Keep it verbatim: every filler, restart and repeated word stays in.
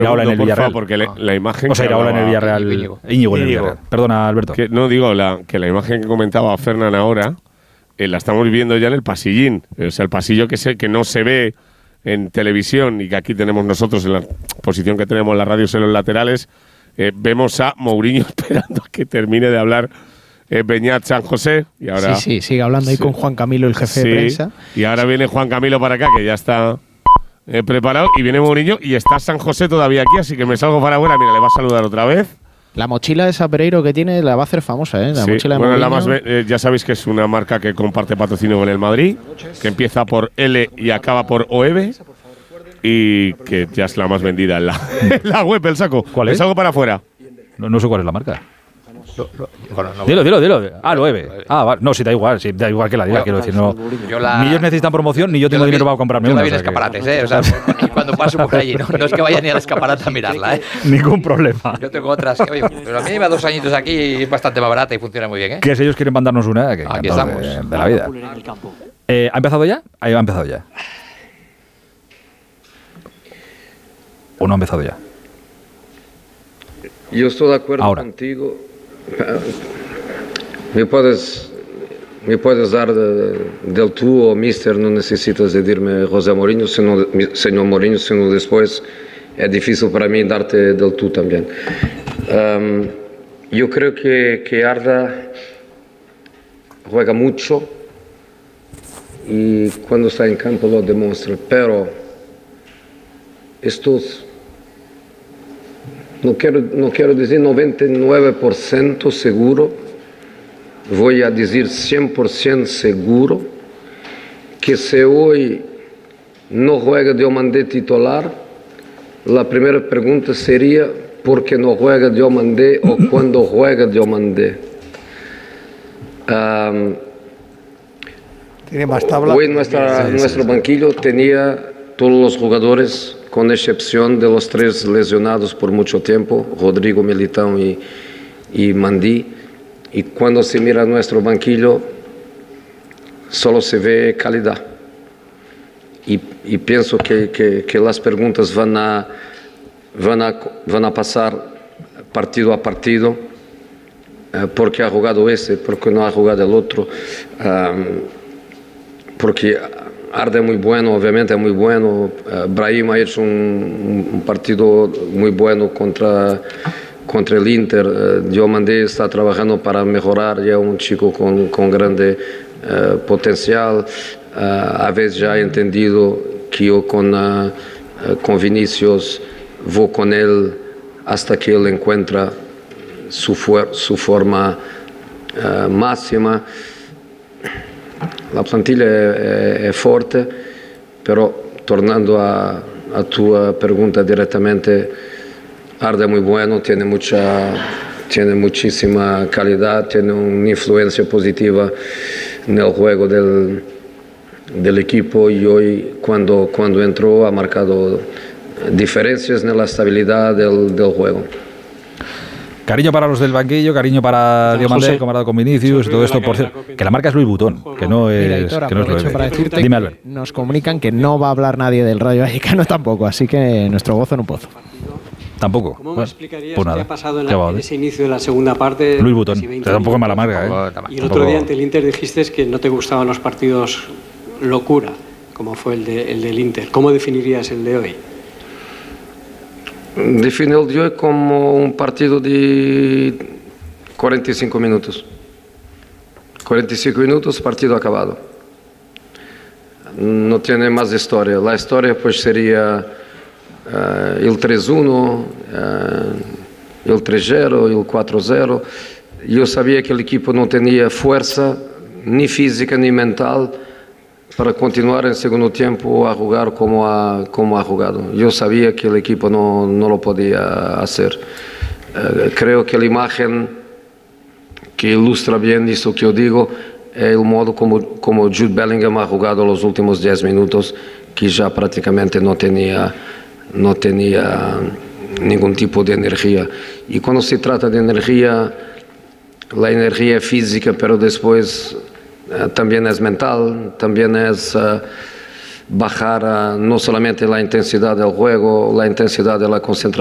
Iraola en el Villarreal. Porque le, la imagen. O sea, Iraola en el Villarreal. Íñigo. Íñigo en el Íñigo. Villarreal. Perdona, Alberto. Que, no, digo, la, que la imagen que comentaba Fernán ahora, eh, la estamos viendo ya en el pasillín. O sea, el pasillo que, se, que no se ve en televisión y que aquí tenemos nosotros en la posición que tenemos en la radio en los laterales. Eh, vemos a Mourinho esperando a que termine de hablar eh, Beñat San José. Y ahora, sí, sí, sigue hablando ahí sí. con Juan Camilo, el jefe Sí, de prensa. y ahora viene Juan Camilo para acá, que ya está eh, preparado, y viene Mourinho y está San José todavía aquí, así que me salgo para afuera. Mira, le va a saludar otra vez. La mochila esa Pereiro que tiene la va a hacer famosa, ¿eh? La Sí, mochila de bueno, la Mourinho. más, eh, ya sabéis que es una marca que comparte patrocinio con el Madrid, que empieza por L y acaba por O E B, y que ya es la más vendida en la, en la web, el saco. ¿Cuál Me es? salgo para afuera. No, no sé cuál es la marca. Bueno, no, Dilo, dilo, dilo. Ah, lo Eve. Ah, vale. No, sí, da igual. Sí, da igual que la diga, quiero decir. No. yo la- Ni ellos necesitan promoción, ni yo tengo la vi- dinero para comprarme yo una. la vi en o sea que- escaparates, ¿eh? O sea, y cuando paso por allí, no, no es que vaya ni al escaparate a mirarla, ¿eh? Ningún problema. Yo tengo otras que, oye, pero a mí lleva dos añitos aquí y es bastante más barata y funciona muy bien, ¿eh? Que si ellos quieren mandarnos una, que Aquí encantados estamos. de, de la vida. Eh, ¿Ha empezado ya? Ahí ha empezado ya. ¿O no ha empezado ya? Yo estoy de acuerdo Ahora. contigo. Me puedes, me puedes dar de- del tú o mister, no necesitas de decirme José Mourinho, sino, señor Mourinho, sino después es difícil para mí darte del tú también. Um, yo creo que, que Arda juega mucho y cuando está en campo lo demuestra, pero estos, no quiero, no quiero decir noventa y nueve por ciento seguro, voy a decir cien por ciento seguro, que si hoy no juega Diomandé titular, la primera pregunta sería ¿por qué no juega Diomandé o cuándo juega Diomandé? Um, Tiene más tabla. Hoy nuestra, Sí, sí, nuestro sí. banquillo tenía todos los jugadores, con excepción de los tres lesionados por mucho tiempo, Rodrigo, Militão y, y Mandí. Y cuando se mira nuestro banquillo, solo se ve calidad. Y, y pienso que, que, que las preguntas van a, van a, van a pasar partido a partido, eh, porque ha jugado ese, porque no ha jugado el otro. Um, porque Arda es muy bueno, obviamente es muy bueno. Uh, Brahim ha hecho un, un partido muy bueno contra, contra el Inter. Uh, Diomandé está trabajando para mejorar, ya un chico con, con grande uh, potencial. Uh, a veces ya he entendido que yo con, uh, uh, con Vinicius voy con él hasta que él encuentra su, fuer- su forma uh, máxima. La plantilla è, è forte, però tornando a, a tua pregunta directamente, Arda es muy bueno, tiene, mucha, tiene muchísima calidad, tiene una influencia positiva en el juego del, del equipo y hoy cuando, cuando entró ha marcado diferencias en la estabilidad del, del juego. Cariño para los del banquillo, cariño para Diomandé, José. camarada con Vinicius, todo esto, por cierto, que la marca es Louis Vuitton, que no Mira, es, Aitor, que no es aprovecho Loewe. para decirte Dime, que Albert. nos comunican que no va a hablar nadie del Rayo Vallecano tampoco, así que nuestro gozo en un pozo. Tampoco. ¿Cómo me Bueno, explicarías pues qué nada. ha pasado en, ¿Qué la- va, en eh? ese inicio de la segunda parte? Louis Vuitton, casi veinte te da un poco mala minutos? marca, ¿eh? Y el otro día ante el Inter dijiste que no te gustaban los partidos locura, como fue el, de, el del Inter. ¿Cómo definirías el de hoy? Define el de hoy como un partido de cuarenta y cinco minutos. cuarenta y cinco minutos, partido acabado. No tiene más historia. La historia pues sería uh, el tres uno, uh, el tres cero, el cuatro cero. Yo sabía que el equipo no tenía fuerza, ni física ni mental, para continuar en segundo tiempo a jugar como ha, como ha jugado. Yo sabía que el equipo no, no lo podía hacer. Uh, creo que la imagen que ilustra bien esto que yo digo es el modo como, como Jude Bellingham ha jugado los últimos diez minutos, que ya prácticamente no tenía, no tenía ningún tipo de energía. Y cuando se trata de energía, la energía es física, pero después uh, también es mental, también es uh, bajar uh, no solamente la intensidad del juego, la intensidad de la concentración,